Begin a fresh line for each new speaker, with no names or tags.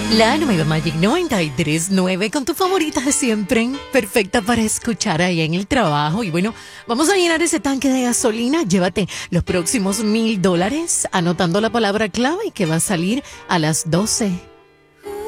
La nueva Magic 93.9 con tu favorita de siempre, perfecta para escuchar ahí en el trabajo. Y bueno, vamos a llenar ese tanque de gasolina. Llévate los próximos $1,000 anotando la palabra clave que va a salir a las 12